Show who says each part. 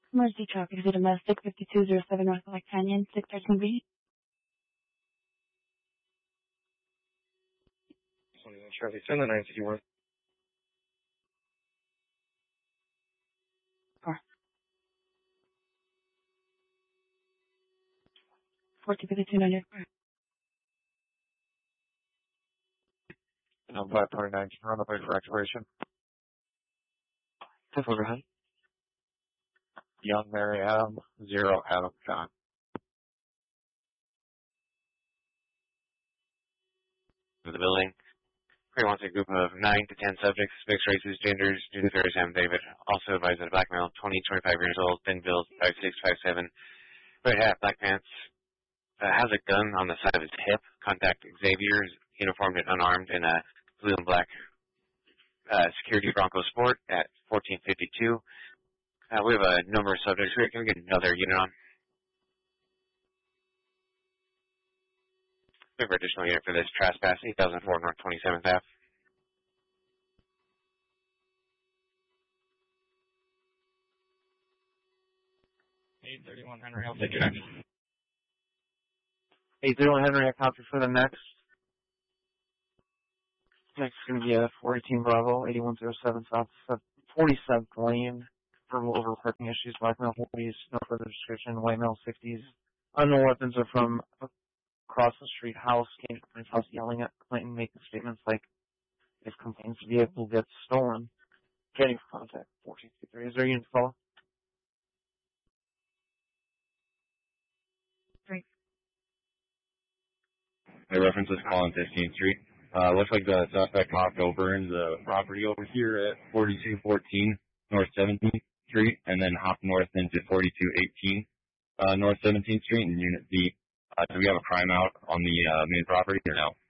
Speaker 1: Emergency truck, is it domestic, 5207 North Black Canyon, 613B?
Speaker 2: 21 Charlie, send the 961.
Speaker 1: 4252 on your car.
Speaker 3: No, 529, run up for expiration.
Speaker 2: 10 overhead.
Speaker 3: Young Mary Adam, 0 Adam John.
Speaker 4: Of the building. He wants a group of 9 to 10 subjects, mixed races, genders, due to Thursday, David. Also advised that a black male, 20, 25 years old, thin build, 5'6", 5'7", red hat, black pants, has a gun on the side of his hip. Contact Xavier, uniformed and unarmed in a blue and black security Bronco Sport at 1452. We have a number of subjects. Can we get another unit on? We have an additional unit for this trespass, 8004 North 27th Ave.
Speaker 3: 831 Henry, I'll take your next.
Speaker 2: 831 Henry, I copy for the next. Next is going to be a 418 Bravo, 8107 South 47th Lane. Verbal over parking issues, black male 40s, no further description, white male 60s. Unknown weapons are from across the street house, came to Clinton's house yelling at Clinton, making statements like, if Clinton's vehicle gets stolen, getting contact 1423. Is there a unit to follow?
Speaker 1: 3.
Speaker 5: The reference is call on 15th Street. Looks like the suspect hopped over in the property over here at 4214 North 17th Street, and then hopped north into 4218 North 17th Street in Unit B. Do we have a crime out on the main property or no?